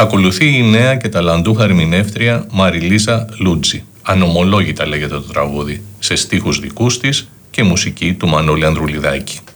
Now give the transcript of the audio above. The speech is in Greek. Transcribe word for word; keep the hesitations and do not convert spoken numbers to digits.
Ακολουθεί η νέα και ταλαντούχα ερμηνεύτρια Μαριλίζα Λούτζη. Ανομολόγητα λέγεται το τραγούδι, σε στίχους δικούς της και μουσική του Μανώλη Ανδρουλιδάκη.